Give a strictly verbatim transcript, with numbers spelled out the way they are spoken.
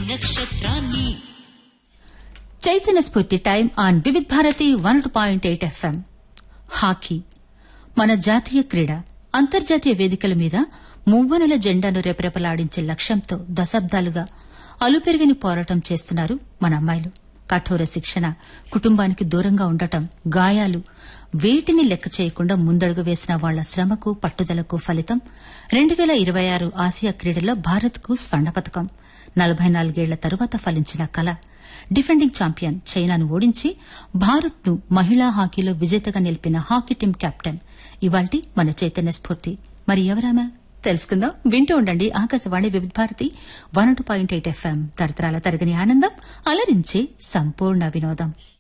నక్షత్రాన్ని. చైతన్య స్ఫూర్తి time on Vividh Bharati one point eight FM. Hockey మన జాతీయ క్రీడ. అంతర్జాతీయ వేదికల మీద మువ్వనెల జెండాను రెపరెపలాడించే లక్ష్యంతో దశాబ్దాలుగా అలుపెరుగని పోరాటం చేస్తున్నారు మన అమ్మాయిలు. కఠోర శిక్షణ, కుటుంబానికి దూరంగా ఉండటం, గాయాలు వేటిని లెక్క చేయకుండా ముందడుగు వేసిన వాళ్ల శ్రమకు పట్టుదలకు ఫలితం రెండు వేల ఇరవై ఆరు ఆసియా క్రీడల్లో భారత్కు స్వర్ణ పతకం. నలభై నాలుగేళ్ల తరువాత ఫలించిన కల. డిఫెండింగ్ ఛాంపియన్ చైనాను ఓడించి భారత్ను మహిళా హాకీలో విజేతగా నిలిపిన హాకీ టీం కెప్టెన్ ఇవాల్టి మన చైతన్య స్ఫూర్తి. మరి ఎవరామె తెలుసుకుందాం. వింటూ ఉండండి ఆకాశవాణి వివిధ Bharati one point eight FM. తరతరాల తరగని ఆనందం, అలరించే సంపూర్ణ వినోదం.